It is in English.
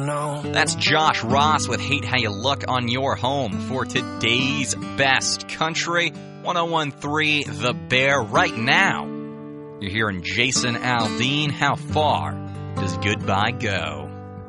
No. That's Josh Ross with Hate How You Look on your home for today's best country. 101.3 The Bear right now. You're hearing Jason Aldean. How far does goodbye go?